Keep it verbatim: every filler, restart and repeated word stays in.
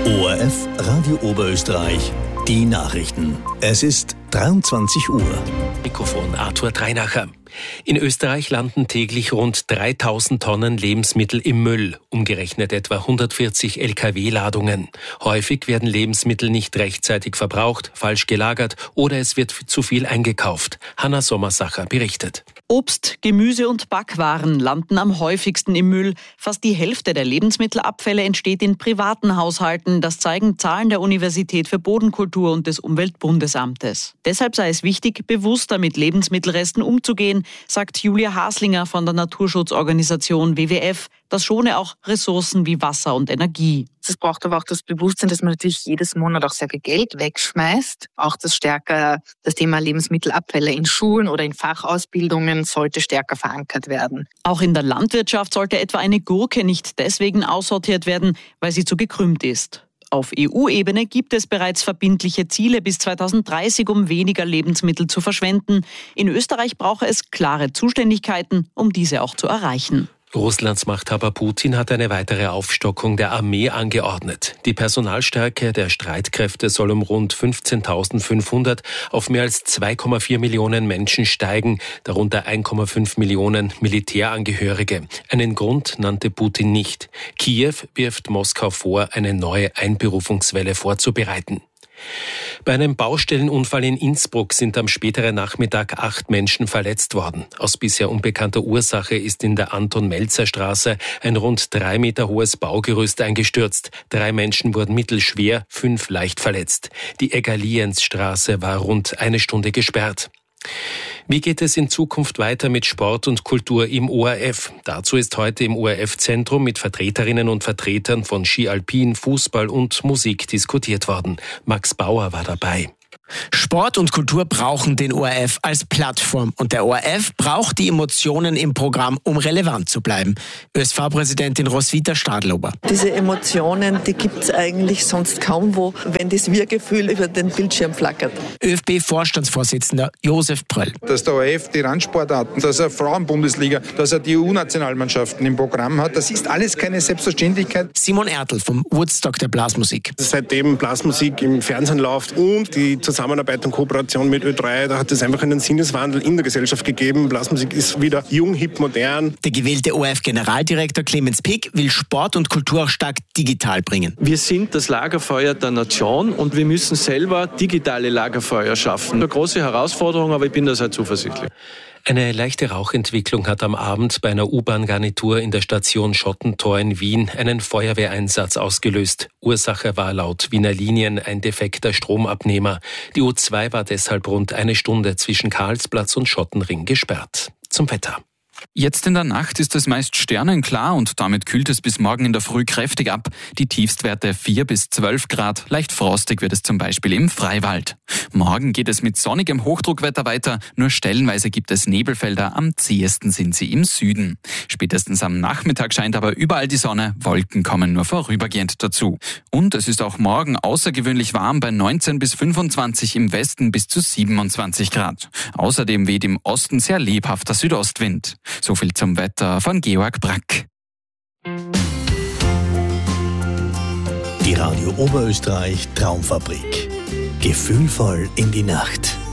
O R F Radio Oberösterreich, die Nachrichten. Es ist dreiundzwanzig Uhr. Mikrofon Arthur Dreinacher. In Österreich landen täglich rund dreitausend Tonnen Lebensmittel im Müll, umgerechnet etwa hundertvierzig L K W-Ladungen. Häufig werden Lebensmittel nicht rechtzeitig verbraucht, falsch gelagert oder es wird zu viel eingekauft. Hanna Sommersacher berichtet. Obst, Gemüse und Backwaren landen am häufigsten im Müll. Fast die Hälfte der Lebensmittelabfälle entsteht in privaten Haushalten. Das zeigen Zahlen der Universität für Bodenkultur und des Umweltbundesamtes. Deshalb sei es wichtig, bewusster mit Lebensmittelresten umzugehen, sagt Julia Haslinger von der Naturschutzorganisation W W F. Das schone auch Ressourcen wie Wasser und Energie. Es braucht aber auch das Bewusstsein, dass man natürlich jedes Monat auch sehr viel Geld wegschmeißt. Auch das stärker, das Thema Lebensmittelabfälle in Schulen oder in Fachausbildungen sollte stärker verankert werden. Auch in der Landwirtschaft sollte etwa eine Gurke nicht deswegen aussortiert werden, weil sie zu gekrümmt ist. Auf E U-Ebene gibt es bereits verbindliche Ziele bis zweitausenddreißig, um weniger Lebensmittel zu verschwenden. In Österreich brauche es klare Zuständigkeiten, um diese auch zu erreichen. Russlands Machthaber Putin hat eine weitere Aufstockung der Armee angeordnet. Die Personalstärke der Streitkräfte soll um rund fünfzehntausendfünfhundert auf mehr als zwei Komma vier Millionen Menschen steigen, darunter eins Komma fünf Millionen Militärangehörige. Einen Grund nannte Putin nicht. Kiew wirft Moskau vor, eine neue Einberufungswelle vorzubereiten. Bei einem Baustellenunfall in Innsbruck sind am späteren Nachmittag acht Menschen verletzt worden. Aus bisher unbekannter Ursache ist in der Anton-Melzer-Straße ein rund drei Meter hohes Baugerüst eingestürzt. Drei Menschen wurden mittelschwer, fünf leicht verletzt. Die Egaliensstraße war rund eine Stunde gesperrt. Wie geht es in Zukunft weiter mit Sport und Kultur im O R F? Dazu ist heute im O R F-Zentrum mit Vertreterinnen und Vertretern von Ski Alpin, Fußball und Musik diskutiert worden. Max Bauer war dabei. Sport und Kultur brauchen den O R F als Plattform und der O R F braucht die Emotionen im Programm, um relevant zu bleiben. ÖSV-Präsidentin Roswitha Stadlober. Diese Emotionen, die gibt es eigentlich sonst kaum wo, wenn das Wir-Gefühl über den Bildschirm flackert. ÖFB-Vorstandsvorsitzender Josef Pröll. Dass der O R F die Randsportarten, dass er Frauenbundesliga, dass er die E U-Nationalmannschaften im Programm hat, das ist alles keine Selbstverständlichkeit. Simon Ertl vom Woodstock der Blasmusik. Seitdem Blasmusik im Fernsehen läuft und die Zusammenarbeit und Kooperation mit Ö drei, da hat es einfach einen Sinneswandel in der Gesellschaft gegeben. Blasmusik ist wieder jung, hip, modern. Der gewählte O R F-Generaldirektor Clemens Pick will Sport und Kultur auch stark digital bringen. Wir sind das Lagerfeuer der Nation und wir müssen selber digitale Lagerfeuer schaffen. Eine große Herausforderung, aber ich bin da sehr zuversichtlich. Eine leichte Rauchentwicklung hat am Abend bei einer U-Bahn-Garnitur in der Station Schottentor in Wien einen Feuerwehreinsatz ausgelöst. Ursache war laut Wiener Linien ein defekter Stromabnehmer. Die U zwei war deshalb rund eine Stunde zwischen Karlsplatz und Schottenring gesperrt. Zum Wetter. Jetzt in der Nacht ist es meist sternenklar und damit kühlt es bis morgen in der Früh kräftig ab. Die Tiefstwerte vier bis zwölf Grad. Leicht frostig wird es zum Beispiel im Freiwald. Morgen geht es mit sonnigem Hochdruckwetter weiter. Nur stellenweise gibt es Nebelfelder. Am zähesten sind sie im Süden. Spätestens am Nachmittag scheint aber überall die Sonne. Wolken kommen nur vorübergehend dazu. Und es ist auch morgen außergewöhnlich warm bei neunzehn bis fünfundzwanzig, im Westen bis zu siebenundzwanzig Grad. Außerdem weht im Osten sehr lebhafter Südostwind. So viel zum Wetter von Georg Brack. Die Radio Oberösterreich Traumfabrik. Gefühlvoll in die Nacht.